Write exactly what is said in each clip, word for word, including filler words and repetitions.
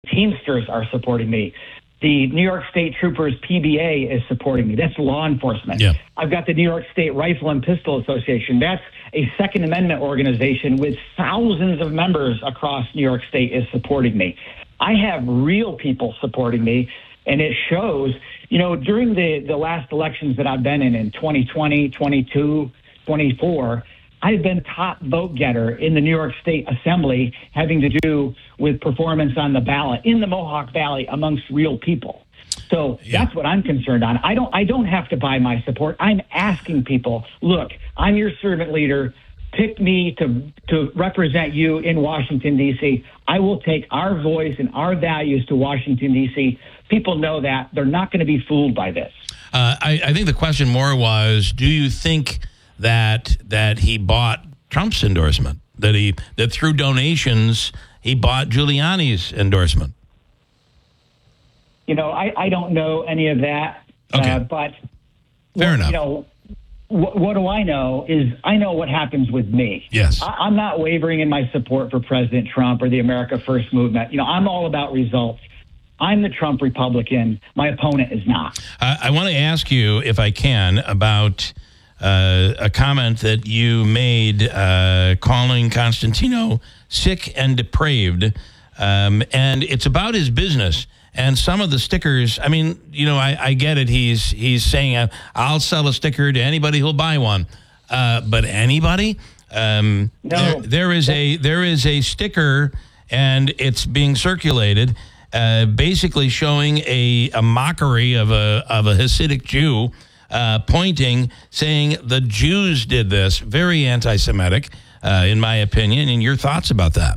Teamsters are supporting me. The New York State Troopers P B A is supporting me. That's law enforcement. Yeah. I've got the New York State Rifle and Pistol Association. That's a Second Amendment organization with thousands of members across New York State is supporting me. I have real people supporting me, and it shows, you know, during the, the last elections that I've been in, in twenty twenty, twenty-two, twenty-four, I've been top vote getter in the New York State Assembly having to do with performance on the ballot in the Mohawk Valley amongst real people. So yeah. that's what I'm concerned on. I don't I don't have to buy my support. I'm asking people, look, I'm your servant leader. Pick me to to represent you in Washington, D C. I will take our voice and our values to Washington, D C. People know that. They're not going to be fooled by this. Uh, I, I think the question more was, do you think that that he bought Trump's endorsement, that he that through donations he bought Giuliani's endorsement? You know, I, I don't know any of that, okay. uh, but fair well, enough. You know, wh- what do I know is I know what happens with me. Yes, I, I'm not wavering in my support for President Trump or the America First movement. You know, I'm all about results. I'm the Trump Republican. My opponent is not. Uh, I want to ask you, if I can, about uh, a comment that you made uh, calling Constantino sick and depraved. Um, and it's about his business. And some of the stickers, I mean, you know, I, I get it. He's he's saying, uh, I'll sell a sticker to anybody who'll buy one. Uh, but anybody? Um, no. there, there is a there is a sticker, and it's being circulated, uh, basically showing a, a mockery of a of a Hasidic Jew, uh, pointing, saying the Jews did this. Very anti-Semitic, uh, in my opinion. And your thoughts about that?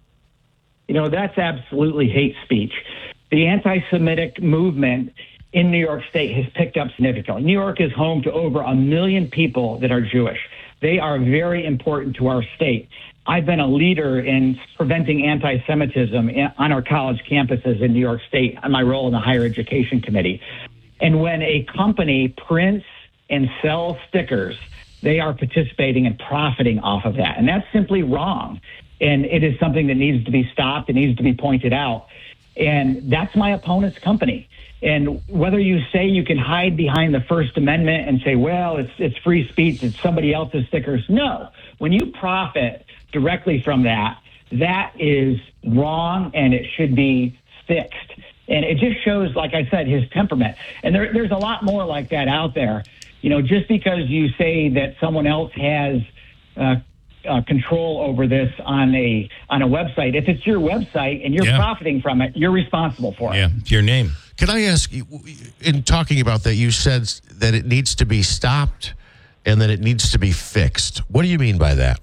You know, that's absolutely hate speech. The anti-Semitic movement in New York State has picked up significantly. New York is home to over a million people that are Jewish. They are very important to our state. I've been a leader in preventing anti-Semitism on our college campuses in New York State in my role in the Higher Education Committee. And when a company prints and sells stickers, they are participating and profiting off of that. And that's simply wrong. And it is something that needs to be stopped. It needs to be pointed out. And that's my opponent's company. And whether you say you can hide behind the First Amendment and say, well, it's it's free speech, it's somebody else's stickers. No. When you profit directly from that, that is wrong and it should be fixed. And it just shows, like I said, his temperament. And there, there's a lot more like that out there. You know, just because you say that someone else has uh, Uh, control over this on a on a website. If it's your website and you're yeah. profiting from it, you're responsible for it. Yeah, it's your name. Can I ask you, in talking about that, you said that it needs to be stopped and that it needs to be fixed. What do you mean by that?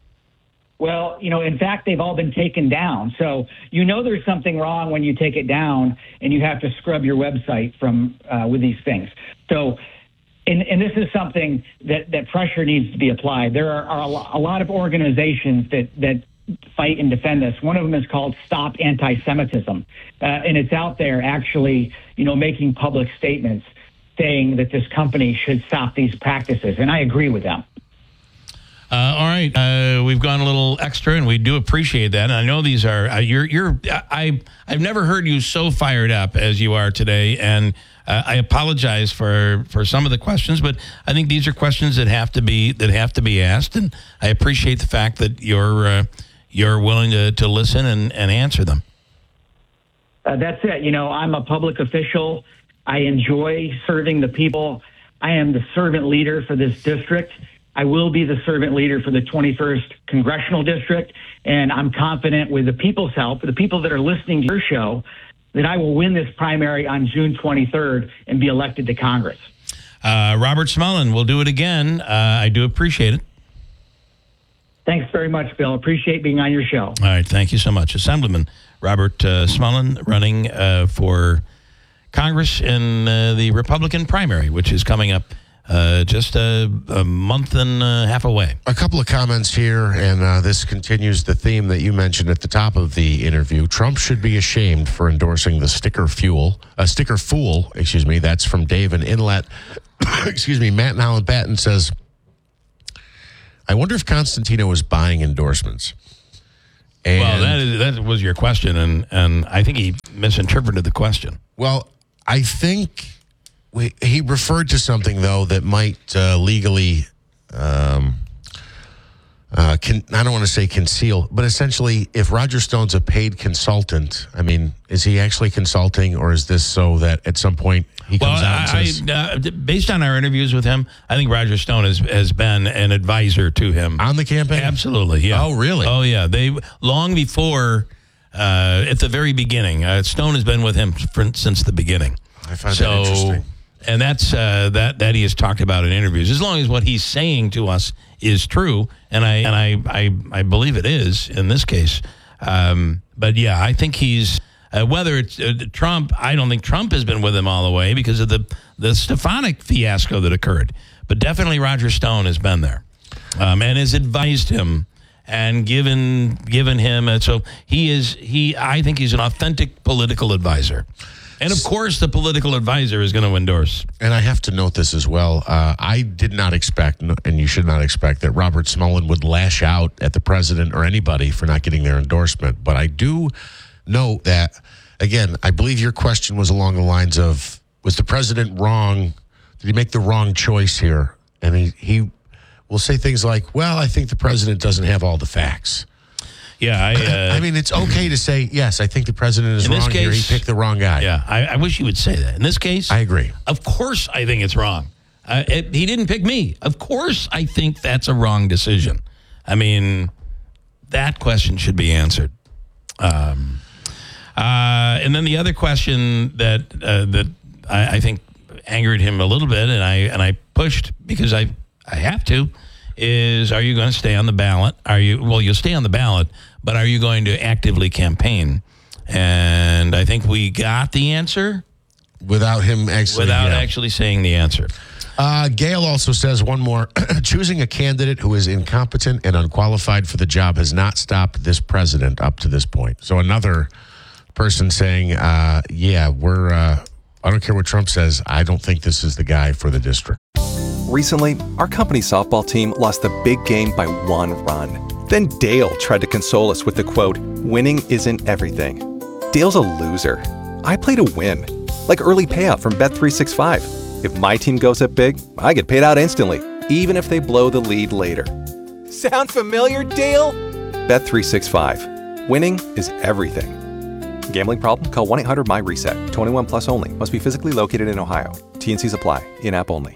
Well, you know, in fact, they've all been taken down. So you know there's something wrong when you take it down and you have to scrub your website from uh, with these things. So And, and this is something that, that pressure needs to be applied. There are, are a, lo- a lot of organizations that, that fight and defend this. One of them is called Stop Anti-Semitism. Uh, and it's out there actually, you know, making public statements saying that this company should stop these practices. And I agree with them. Uh, all right, uh, we've gone a little extra, and we do appreciate that. And I know these are uh, you're you're I I've never heard you so fired up as you are today, and uh, I apologize for, for some of the questions, but I think these are questions that have to be that have to be asked, and I appreciate the fact that you're uh, you're willing to, to listen and, and answer them. Uh, that's it. You know, I'm a public official. I enjoy serving the people. I am the servant leader for this district. I will be the servant leader for the twenty-first Congressional District, and I'm confident with the people's help, the people that are listening to your show, that I will win this primary on June twenty-third and be elected to Congress. Uh, Robert Smullen, we'll do it again. Uh, I do appreciate it. Thanks very much, Bill. Appreciate being on your show. All right, thank you so much. Assemblyman Robert uh, Smullen running uh, for Congress in uh, the Republican primary, which is coming up Uh, just a, a month and a half away. A couple of comments here, and uh, this continues the theme that you mentioned at the top of the interview. Trump should be ashamed for endorsing the sticker fuel, uh, sticker fool, excuse me. That's from Dave and Inlet. excuse me, Matt and Holland Batten says, I wonder if Constantino is buying endorsements. And, well, that, is, that was your question, and, and I think he misinterpreted the question. Well, I think we, he referred to something, though, that might uh, legally, um, uh, can, I don't want to say conceal, but essentially, if Roger Stone's a paid consultant, I mean, is he actually consulting, or is this so that at some point he comes well, out and I, says... I, uh, based on our interviews with him, I think Roger Stone has, has been an advisor to him. On the campaign? Absolutely, yeah. Oh, really? Oh, yeah. They long before, uh, at the very beginning, uh, Stone has been with him for, since the beginning. I find so, that interesting. And that's uh, that that he has talked about in interviews. As long as what he's saying to us is true, and I and I I, I believe it is in this case. Um, but yeah, I think he's uh, whether it's uh, Trump. I don't think Trump has been with him all the way because of the the Stefanik fiasco that occurred. But definitely Roger Stone has been there um, and has advised him and given given him. Uh, so he is he. I think he's an authentic political advisor. And, of course, the political advisor is going to endorse. And I have to note this as well. Uh, I did not expect, and you should not expect, that Robert Smullen would lash out at the president or anybody for not getting their endorsement. But I do note that, again, I believe your question was along the lines of, was the president wrong? Did he make the wrong choice here? And he, he will say things like, well, I think the president doesn't have all the facts. Yeah, I, uh, I mean, it's okay to say, yes, I think the president is in this wrong here. He case- picked the wrong guy. Yeah, I, I wish you would say that. In this case, I agree. Of course, I think it's wrong. Uh, it, he didn't pick me. Of course, I think that's a wrong decision. I mean, that question should be answered. Um, uh, and then the other question that uh, that I, I think angered him a little bit, and I and I pushed because I I have to, is are you going to stay on the ballot? Are you well? You'll stay on the ballot, but are you going to actively campaign? And I think we got the answer Without him actually. without yeah. actually saying the answer. Uh, Gail also says one more. Choosing a candidate who is incompetent and unqualified for the job has not stopped this president up to this point. So another person saying, uh, yeah, we're, uh, I don't care what Trump says. I don't think this is the guy for the district. Recently, our company softball team lost the big game by one run. Then Dale tried to console us with the quote, winning isn't everything. Dale's a loser. I play to win. Like early payout from Bet three sixty-five. If my team goes up big, I get paid out instantly, even if they blow the lead later. Sound familiar, Dale? Bet three sixty-five. Winning is everything. Gambling problem? Call one eight hundred M Y reset. twenty-one plus only. Must be physically located in Ohio. T and C's apply. In-app only.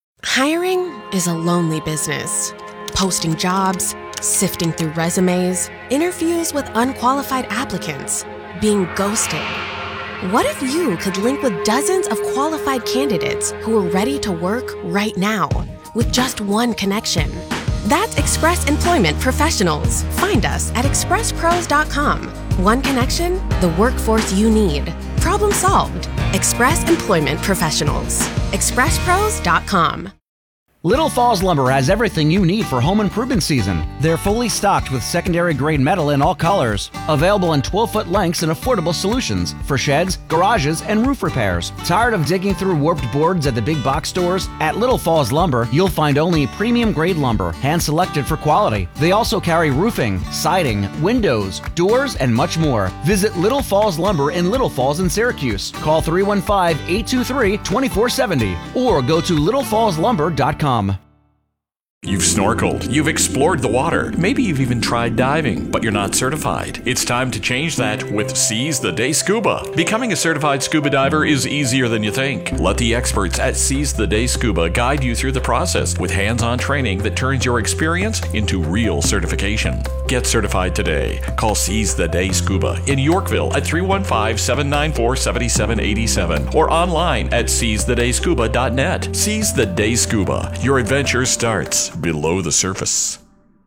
Hiring is a lonely business. Posting jobs, sifting through resumes, interviews with unqualified applicants, being ghosted. What if you could link with dozens of qualified candidates who are ready to work right now with just one connection? That's Express Employment Professionals. Find us at express pros dot com. One connection, the workforce you need. Problem solved. Express Employment Professionals. express pros dot com. Little Falls Lumber has everything you need for home improvement season. They're fully stocked with secondary grade metal in all colors. Available in twelve-foot lengths and affordable solutions for sheds, garages, and roof repairs. Tired of digging through warped boards at the big box stores? At Little Falls Lumber, you'll find only premium grade lumber, hand-selected for quality. They also carry roofing, siding, windows, doors, and much more. Visit Little Falls Lumber in Little Falls in Syracuse. Call three one five, eight two three, two four seven zero or go to little falls lumber dot com. You've snorkeled, you've explored the water, maybe you've even tried diving, but you're not certified. It's time to change that with Seize the Day Scuba. Becoming a certified scuba diver is easier than you think. Let the experts at Seize the Day Scuba guide you through the process with hands-on training that turns your experience into real certification. Get certified today. Call Seize the Day Scuba in Yorkville at three one five, seven nine four, seven seven eight seven or online at seize the day scuba dot net. Seize the Day Scuba. Your adventure starts below the surface.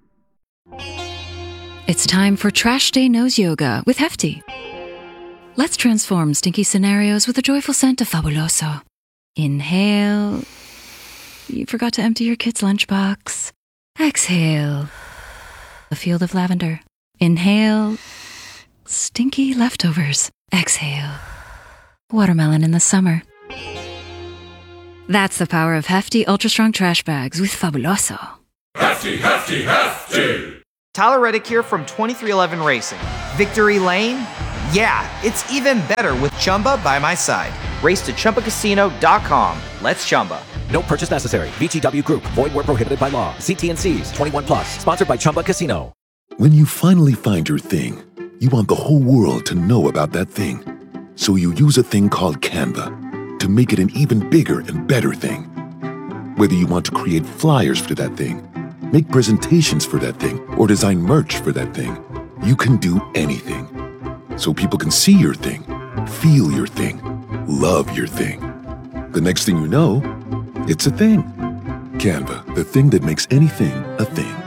It's time for Trash Day Nose Yoga with Hefty. Let's transform stinky scenarios with the joyful scent of Fabuloso. Inhale. You forgot to empty your kid's lunchbox. Exhale. A field of lavender. Inhale. Stinky leftovers. Exhale. Watermelon in the summer. That's the power of Hefty Ultra Strong Trash Bags with Fabuloso. Hefty, hefty, hefty! Tyler Reddick here from twenty-three eleven Racing. Victory Lane? Yeah, it's even better with Chumba by my side. Race to Chumba Casino dot com. Let's Chumba. No purchase necessary. V G W Group. Void where prohibited by law. See T and C's. twenty-one plus. Sponsored by Chumba Casino. When you finally find your thing, you want the whole world to know about that thing. So you use a thing called Canva to make it an even bigger and better thing. Whether you want to create flyers for that thing, make presentations for that thing, or design merch for that thing, you can do anything. So people can see your thing, feel your thing, love your thing. The next thing you know, it's a thing. Canva, the thing that makes anything a thing.